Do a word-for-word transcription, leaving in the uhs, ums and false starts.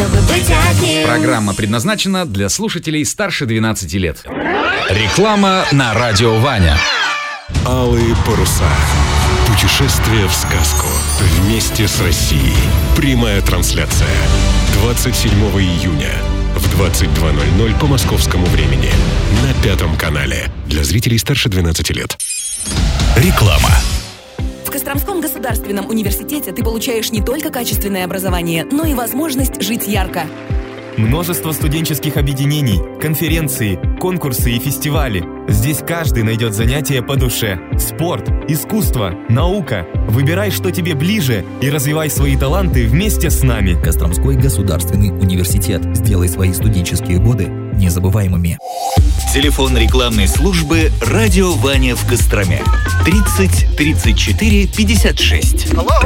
чтобы быть одним. Программа предназначена для слушателей старше двенадцати лет. Реклама на радио Ваня. Алые паруса. Путешествие в сказку. Вместе с Россией. Прямая трансляция. двадцать седьмого июня в двадцать два ноль ноль по московскому времени. На Пятом канале. Для зрителей старше двенадцати лет. Реклама. В Костромском государственном университете ты получаешь не только качественное образование, но и возможность жить ярко. Множество студенческих объединений, конференции, конкурсы и фестивали. Здесь каждый найдет занятие по душе. Спорт, искусство, наука. Выбирай, что тебе ближе, и развивай свои таланты вместе с нами. Костромской государственный университет. Сделай свои студенческие годы незабываемыми. Телефон рекламной службы «Радио Ваня» в Костроме. тридцать тридцать четыре пятьдесят шесть.